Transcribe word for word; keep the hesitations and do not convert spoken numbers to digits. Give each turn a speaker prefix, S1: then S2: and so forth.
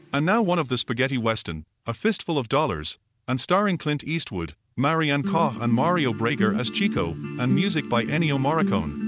S1: And now one of the spaghetti western, A Fistful of Dollars, and starring Clint Eastwood, Marianne Koch and Mario Brager as Chico, and music by Ennio Morricone.